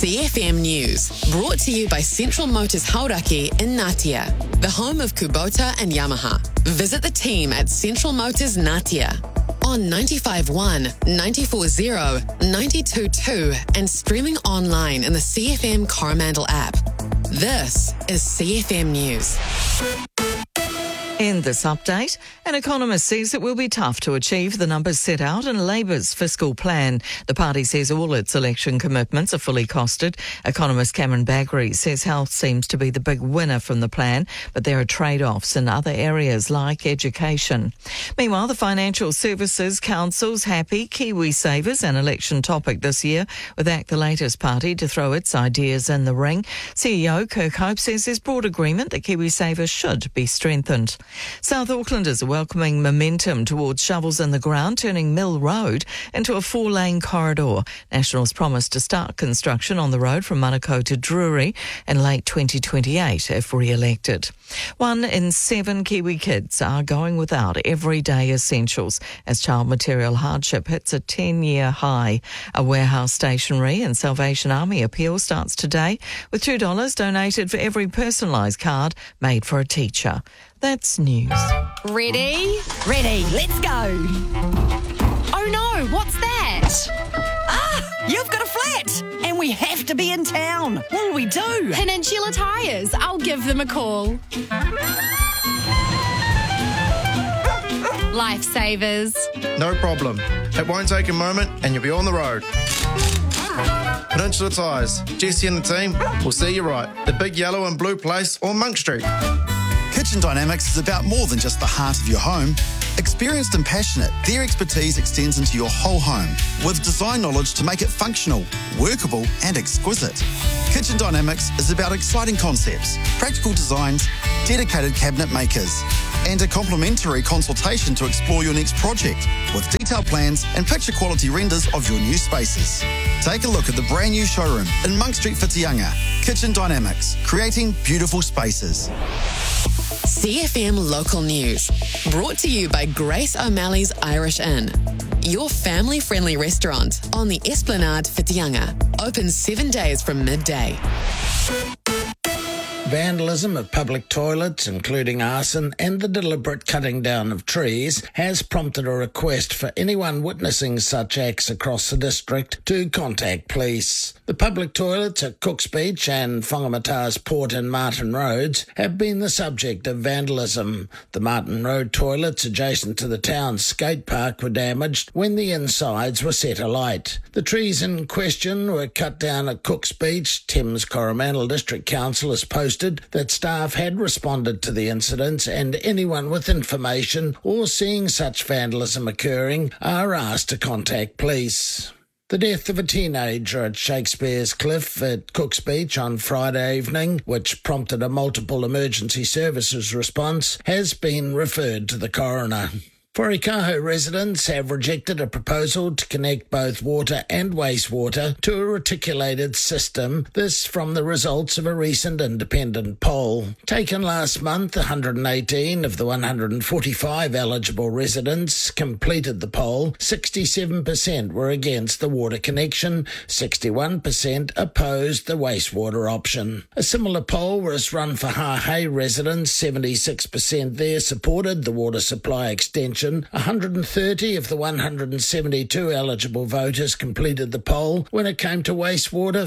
CFM News, brought to you by Central Motors Hauraki in Ngatea, the home of Kubota and Yamaha. Visit the team at Central Motors Ngatea on 95.1, 94.0, 92.2 and streaming online in the CFM Coromandel app. This is CFM News. In this update, an economist says it will be tough to achieve the numbers set out in Labour's fiscal plan. The party says all its election commitments are fully costed. Economist Cameron Baggery says health seems to be the big winner from the plan, but there are trade-offs in other areas like education. Meanwhile, the Financial Services Council's happy KiwiSavers an election topic this year, with ACT the latest party to throw its ideas in the ring. CEO Kirk Hope says there's broad agreement that KiwiSavers should be strengthened. South Aucklanders are welcoming momentum towards shovels in the ground, turning Mill Road into a 4-lane corridor. Nationals promise to start construction on the road from Manukau to Drury in late 2028 if re-elected. 1 in 7 Kiwi kids are going without everyday essentials as child material hardship hits a 10-year high. A warehouse stationery and Salvation Army appeal starts today, with $2 donated for every personalised card made for a teacher. That's news. Ready? Ready, let's go. Oh no, what's that? You've got a flat, and we have to be in town. What'll we do? Peninsula Tyres, I'll give them a call. Lifesavers. No problem. It won't take a moment and you'll be on the road. Peninsula Tyres, Jesse and the team will see you right. The big yellow and blue place on Monk Street. Kitchen Dynamics is about more than just the heart of your home. Experienced and passionate, their expertise extends into your whole home with design knowledge to make it functional, workable and exquisite. Kitchen Dynamics is about exciting concepts, practical designs, dedicated cabinet makers and a complimentary consultation to explore your next project with detailed plans and picture quality renders of your new spaces. Take a look at the brand new showroom in Monk Street, Whitianga. Kitchen Dynamics, creating beautiful spaces. CFM Local News, brought to you by Grace O'Malley's Irish Inn, your family-friendly restaurant on the Esplanade, Whitianga. Open 7 days from midday. Vandalism of public toilets, including arson and the deliberate cutting down of trees, has prompted a request for anyone witnessing such acts across the district to contact police. The public toilets at Cooks Beach and Whangamata's Port and Martin Roads have been the subject of vandalism. The Martin Road toilets adjacent to the town's skate park were damaged when the insides were set alight. The trees in question were cut down at Cooks Beach. Thames Coromandel District Council has posted that staff had responded to the incidents, and anyone with information or seeing such vandalism occurring are asked to contact police. The death of a teenager at Shakespeare's Cliff at Cooks Beach on Friday evening, which prompted a multiple emergency services response, has been referred to the coroner. Whaikaho residents have rejected a proposal to connect both water and wastewater to a reticulated system, this from the results of a recent independent poll. Taken last month, 118 of the 145 eligible residents completed the poll. 67% were against the water connection, 61% opposed the wastewater option. A similar poll was run for Hahei residents. 76% there supported the water supply extension. 130 of the 172 eligible voters completed the poll. When it came to wastewater,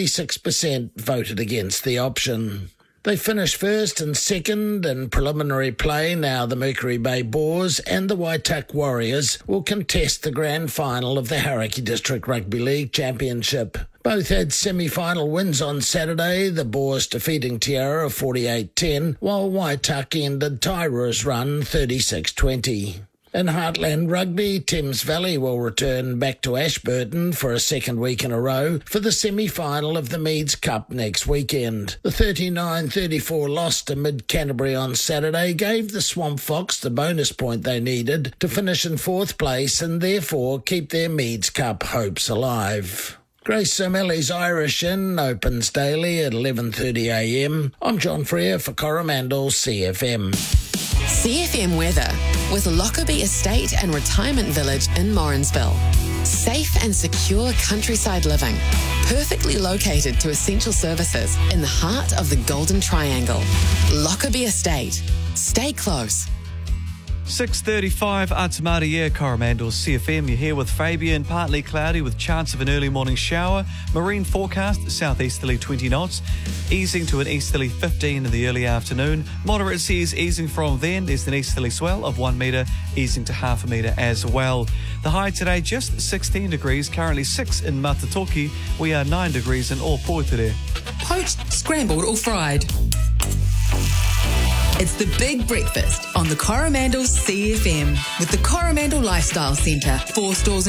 56% voted against the option. They finished first and second in preliminary play. Now the Mercury Bay Boars and the Waituck Warriors will contest the grand final of the Hauraki District Rugby League Championship. Both had semi-final wins on Saturday, the Boars defeating Tiara 48-10, while Waituck ended Taira's run 36-20. In Heartland Rugby, Thames Valley will return back to Ashburton for a second week in a row for the semi-final of the Meads Cup next weekend. The 39-34 loss to Mid-Canterbury on Saturday gave the Swamp Fox the bonus point they needed to finish in fourth place and therefore keep their Meads Cup hopes alive. Grace O'Malley's Irish Inn opens daily at 11:30am. I'm John Freer for Coromandel CFM. CFM weather with Lockerbie Estate and Retirement Village in Morrinsville. Safe and secure countryside living, perfectly located to essential services in the heart of the Golden Triangle. Lockerbie Estate. Stay close. 6:35, Atamari Coromandel CFM. You're here with Fabian. Partly cloudy with chance of an early morning shower. Marine forecast, southeasterly 20 knots. Easing to an easterly 15 in the early afternoon. Moderate seas easing from then. There's an easterly swell of 1 metre, easing to half a metre as well. The high today just 16 degrees, currently 6 in Matatoki. We are 9 degrees in Ōpōtere. Poached, scrambled or fried. It's the Big Breakfast on the Coromandel CFM with the Coromandel Lifestyle Centre. 4 stores